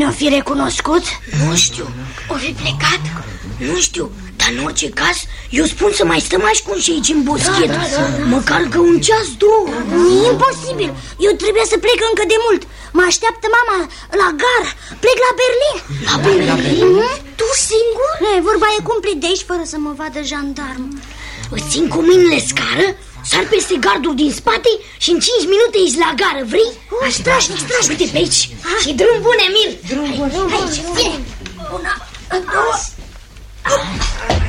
ne-o fi recunoscut? Nu știu. O fi plecat? Nu știu. Dar în orice caz, eu spun să mai stăm ascunși aici în boschet. Măcar că un ceas, două. E imposibil. Eu trebuie să plec încă de mult. Mă așteaptă mama la gară. Plec la Berlin. La Berlin? Tu singur? Vorba e cumplit de aici fără să mă vadă jandarm. Îți țin cu mâinile scară, sar peste gardul din spate și în 5 minute ești la gară, vrei? Strașnic. Uite pe aici. Și drum bun, Emil. Drum bun. Aici, vine. Una, două.